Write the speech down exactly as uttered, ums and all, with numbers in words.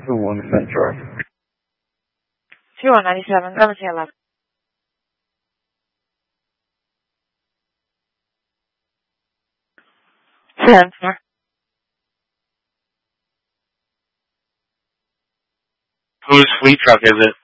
two one Central. two one ninety-seven, seven C eleven. ten, sir. Whose fleet truck is it?